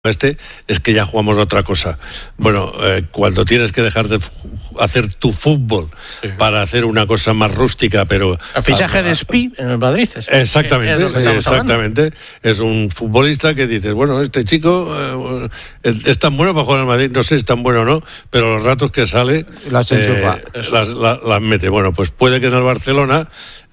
es que ya jugamos otra cosa. Bueno, cuando tienes que dejar de hacer tu fútbol para hacer una cosa más rústica, pero... El fichaje de Spi en el Madrid. Exactamente. Es un futbolista que dices, bueno, este chico es tan bueno para jugar en el Madrid, no sé si es tan bueno o no, pero los ratos que sale las mete. Bueno, pues puede que en el Barcelona,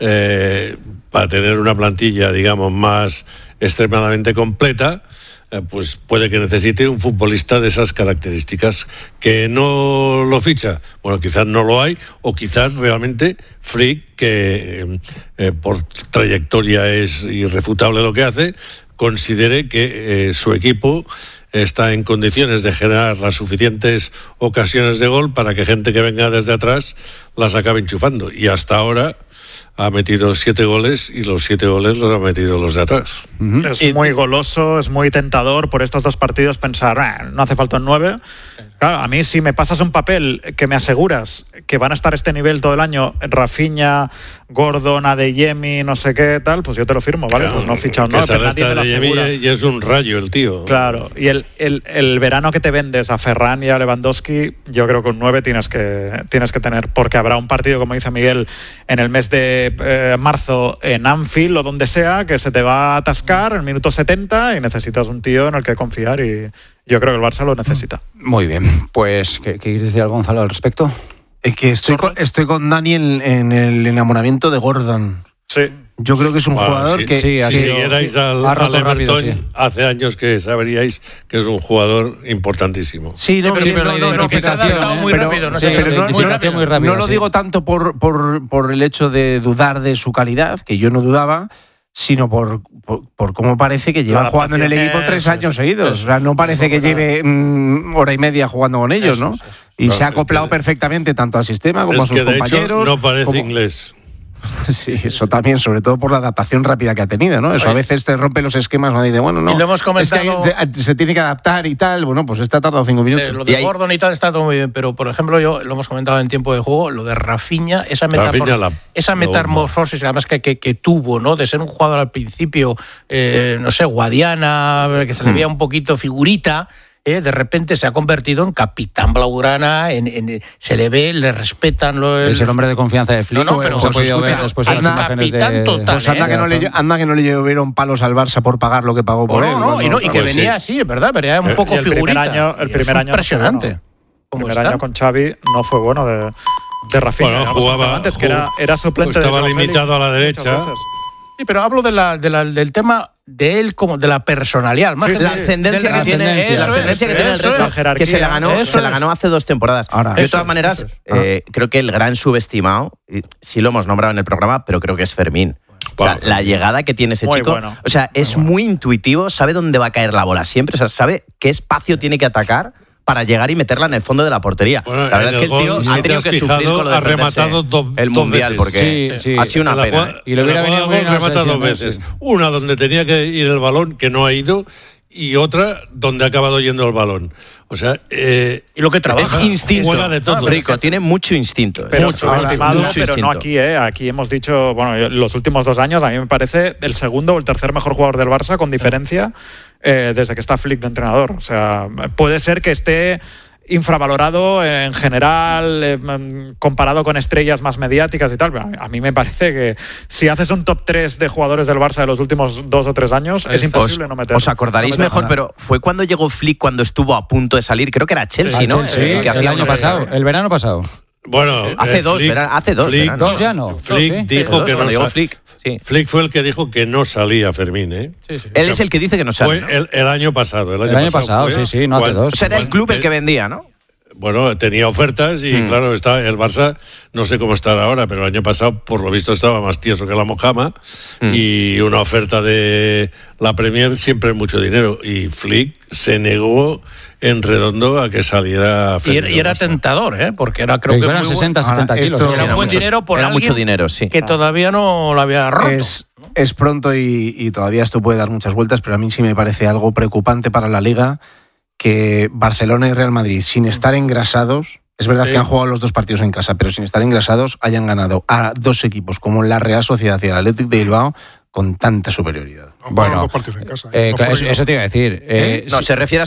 para tener una plantilla, digamos, más extremadamente completa, pues puede que necesite un futbolista de esas características. ¿Que no lo ficha? Bueno, quizás no lo hay, o quizás realmente Flick, que por trayectoria es irrefutable lo que hace, considere que su equipo está en condiciones de generar las suficientes ocasiones de gol para que gente que venga desde atrás las acabe enchufando. Y hasta ahora ha metido 7 goles y los 7 goles los han metido los de atrás. Es muy goloso, es muy tentador por estos dos partidos pensar, no hace falta un 9. Claro, a mí si me pasas un papel que me aseguras que van a estar a este nivel todo el año, Rafinha, Gordon, Adeyemi, no sé qué tal, pues yo te lo firmo, ¿vale? Claro, pues no ficha un 9, pero nadie me lo asegura. Y es un rayo el tío. Claro, y el verano que te vendes a Ferran y a Lewandowski, yo creo que un 9 tienes que tener, porque habrá un partido, como dice Miguel, en el mes de marzo en Anfield o donde sea, que se te va a atascar en el minuto 70 y necesitas un tío en el que confiar, y yo creo que el Barça lo necesita. Muy bien, pues ¿qué quieres decir algo, Gonzalo, al respecto? Es que estoy con Dani en el enamoramiento de Gordon. Sí. Yo creo que es un jugador que... Si siguierais al Everton hace años, que sabríais que es un jugador importantísimo. Sí, no, pero la identificación muy rápido. No lo digo tanto por el hecho de dudar de su calidad, que yo no dudaba, sino por cómo parece que lleva jugando en el equipo 3 años seguidos. O sea, no parece que lleve hora y media jugando con ellos, ¿no? Y se ha acoplado perfectamente tanto al sistema como a sus compañeros. Hecho, no parece inglés. Sí, eso también, sobre todo por la adaptación rápida que ha tenido, ¿no? Eso a veces te rompe los esquemas, ¿no? Dice, bueno, no, y lo hemos comentado, es que se tiene que adaptar y tal. Bueno, pues este ha tardado 5 minutos. Lo de Gordon y tal está todo muy bien, pero por ejemplo, lo hemos comentado en tiempo de juego, lo de Rafinha, esa metamorfosis además que tuvo, ¿no? De ser un jugador al principio, no sé, Guadiana, que se le veía un poquito figurita. De repente se ha convertido en capitán blaugrana, se le ve, le respetan. Es el hombre de confianza de Flick. No, pero se puede ver después de las imágenes capitán total. Pues anda que no le llovieron palos al Barça por pagar lo que pagó por él. Y que venía así, es verdad, venía un poco figurita. El primer año impresionante. El primer año con Xavi no fue bueno de Rafinha. Bueno, jugaba antes, que era suplente. Estaba limitado a la derecha. Sí, pero hablo del tema de él, como de la personalidad, más la ascendencia que tiene el resto, que se la ganó hace 2 temporadas. Ahora, de todas maneras, creo que el gran subestimado, sí lo hemos nombrado en el programa, pero creo que es Fermín. O sea, la llegada que tiene ese chico, bueno, o sea, es muy intuitivo, sabe dónde va a caer la bola siempre, o sea, sabe qué espacio tiene que atacar para llegar y meterla en el fondo de la portería. Bueno, la verdad es que el tío ha tenido que sufrir con lo de ha rematado el Mundial, porque ha sido una pena. Y le hubiera venido bien rematado 2 veces. Una donde tenía que ir el balón, que no ha ido, y otra donde ha acabado yendo el balón. O sea, y lo que trabaja es instinto. De todo. Rico, tiene mucho instinto. Pero no aquí, Aquí hemos dicho, bueno, los últimos 2 años a mí me parece el segundo o el tercer mejor jugador del Barça con diferencia desde que está Flick de entrenador. O sea, puede ser que esté infravalorado en general, comparado con estrellas más mediáticas y tal, pero a mí me parece que si haces un top 3 de jugadores del Barça de los últimos 2 o 3 años, es imposible no meterlo. Os acordaréis mejor, pero fue cuando llegó Flick, cuando estuvo a punto de salir, creo que era Chelsea, ¿no? Chelsea, el año pasado, el verano pasado. Bueno, hace 2, Flick, dos ya no. Flick dijo que no llegó Flick. Sí. Flick fue el que dijo que no salía Fermín, ¿eh? Sí. Él es el que dice que no sale. Fue el año pasado. El año pasado, sí, no hace 2. O sea, era el club el que vendía, ¿no? Bueno, tenía ofertas y claro, el Barça, no sé cómo estará ahora, pero el año pasado por lo visto estaba más tieso que la mojama y una oferta de la Premier siempre es mucho dinero y Flick se negó en redondo a que saliera Fermín. Y era tentador, porque era, creo que eran 60-70 kilos. Era un buen dinero por era alguien mucho dinero, sí. Que todavía no lo había roto. Es pronto y todavía esto puede dar muchas vueltas, pero a mí sí me parece algo preocupante para la Liga que Barcelona y Real Madrid, sin estar engrasados, es verdad que han jugado los 2 partidos en casa, pero sin estar engrasados, hayan ganado a 2 equipos como la Real Sociedad y el Athletic de Bilbao con tanta superioridad. Bueno, dos partidos en casa. Eso te iba a decir. No, se refiere